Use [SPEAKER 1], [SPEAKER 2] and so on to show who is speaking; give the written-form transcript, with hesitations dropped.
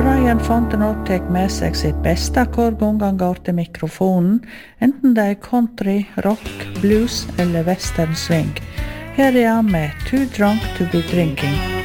[SPEAKER 1] Brian Fontenot tek med seg sitt beste hver gang han går til mikrofonen, enten det er country, rock, blues eller western swing. Her er han med Too Drunk to be Drinking.